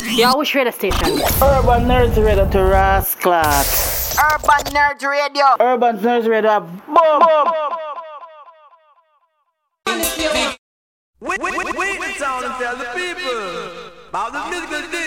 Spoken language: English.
Yeah, which radio station? Urban Nerds Radio to Rasclat. Urban Nerd Radio. Urban Nerds Radio. Boom! Wait, the sound and tell the people about the musical